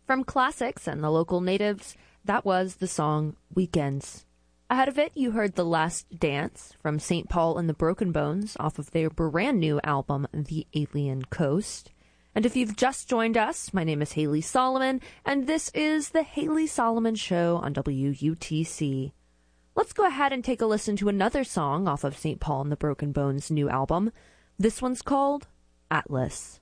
From Classics and the Local Natives, that was the song Weekends. Ahead of it, you heard The Last Dance from St. Paul and the Broken Bones off of their brand new album, The Alien Coast. And if you've just joined us, my name is Haley Solomon, and this is The Haley Solomon Show on WUTC. Let's go ahead and take a listen to another song off of St. Paul and the Broken Bones' new album. This one's called Atlas.